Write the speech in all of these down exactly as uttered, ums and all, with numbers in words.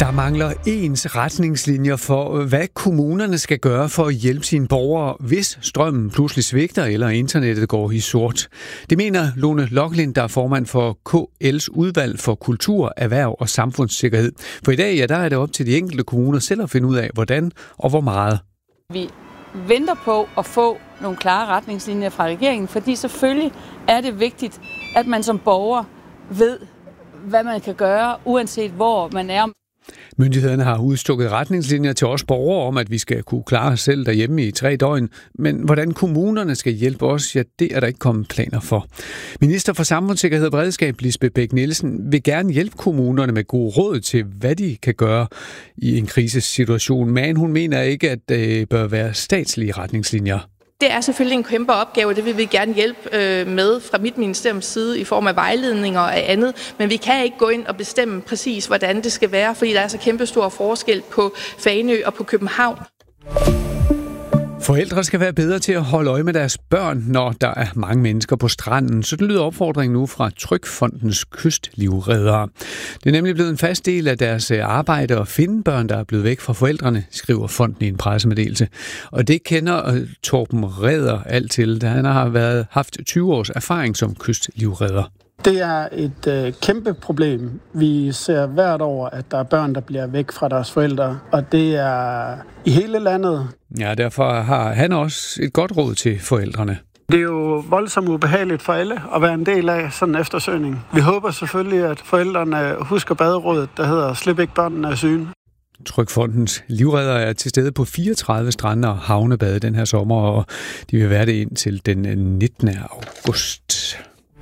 Der mangler ens retningslinjer for, hvad kommunerne skal gøre for at hjælpe sine borgere, hvis strømmen pludselig svigter eller internettet går i sort. Det mener Lone Loklind, der er formand for K L's udvalg for kultur, erhverv og samfundssikkerhed. For i dag ja, der er det op til de enkelte kommuner selv at finde ud af, hvordan og hvor meget. Vi venter på at få nogle klare retningslinjer fra regeringen, fordi selvfølgelig er det vigtigt, at man som borger ved, hvad man kan gøre, uanset hvor man er. Myndighederne har udstukket retningslinjer til os borgere om, at vi skal kunne klare os selv derhjemme i tre døgn. Men hvordan kommunerne skal hjælpe os, ja, det er der ikke kommet planer for. Minister for Samfundssikkerhed og Beredskab, Lisbeth Bech-Nielsen, vil gerne hjælpe kommunerne med gode råd til, hvad de kan gøre i en krisesituation. Men hun mener ikke, at det bør være statslige retningslinjer. Det er selvfølgelig en kæmpe opgave, og det vil vi gerne hjælpe med fra mit ministeriums side i form af vejledninger og andet. Men vi kan ikke gå ind og bestemme præcis, hvordan det skal være, fordi der er så kæmpe stor forskel på Fanø og på København. Forældre skal være bedre til at holde øje med deres børn, når der er mange mennesker på stranden. Så det lyder opfordringen nu fra Trygfondens kystlivreddere. Det er nemlig blevet en fast del af deres arbejde at finde børn, der er blevet væk fra forældrene, skriver fonden i en pressemeddelelse. Og det kender Torben Redder alt til, da han har været, haft tyve års erfaring som kystlivredder. Det er et øh, kæmpe problem. Vi ser hvert år, at der er børn, der bliver væk fra deres forældre, og det er i hele landet. Ja, derfor har han også et godt råd til forældrene. Det er jo voldsomt ubehageligt for alle at være en del af sådan en eftersøgning. Vi håber selvfølgelig, at forældrene husker baderådet, der hedder Slip ikke børnene af syne. Trygfondens livredder er til stede på fireogtredive strande og havnebade den her sommer, og de vil være det indtil den nittende august.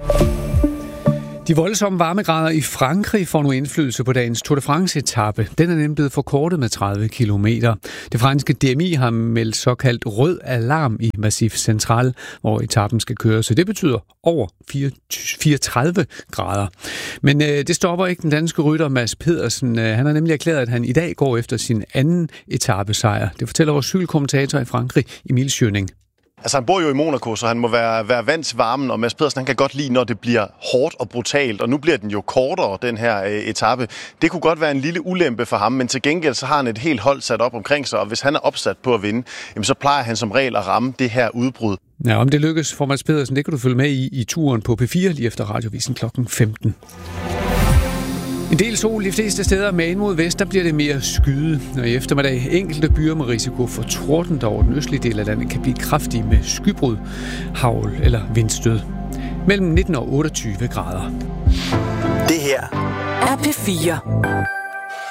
De voldsomme varmegrader i Frankrig får nu indflydelse på dagens Tour de France-etape. Den er nemlig blevet forkortet med tredive kilometer. Det franske D M I har meldt såkaldt rød alarm i Massif Central, hvor etappen skal køre, så det betyder over fireogtredive grader. Men øh, det stopper ikke den danske rytter Mads Pedersen. Han har nemlig erklæret, at han i dag går efter sin anden etapesejr. Det fortæller vores cykelkommentator i Frankrig, Emil Schøning. Altså han bor jo i Monaco, så han må være, være vant til varmen, og Mads Pedersen han kan godt lide, når det bliver hårdt og brutalt, og nu bliver den jo kortere, den her øh, etape. Det kunne godt være en lille ulempe for ham, men til gengæld så har han et helt hold sat op omkring sig, og hvis han er opsat på at vinde, jamen, så plejer han som regel at ramme det her udbrud. Ja, om det lykkes for Mads Pedersen, det kan du følge med i i turen på P fire lige efter Radiovisen klokken femten. En del sol de fleste steder, med ind mod vest, der bliver det mere skyde. Og i eftermiddag enkelte byer med risiko for torden, der over den østlige del af landet kan blive kraftige med skybrud, hagl eller vindstød. Mellem nitten og otteogtyve grader. Det her er P fire.